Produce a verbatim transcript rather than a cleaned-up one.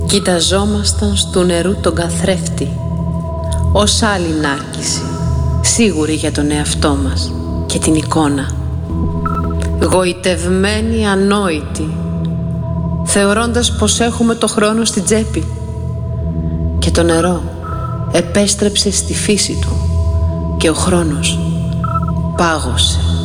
Κοιταζόμασταν στου νερού τον καθρέφτη, ως άλλη νάρκηση, σίγουροι για τον εαυτό μας και την εικόνα. Γοητευμένοι, ανόητοι, θεωρώντας πως έχουμε το χρόνο στην τσέπη. Και το νερό επέστρεψε στη φύση του και ο χρόνος πάγωσε.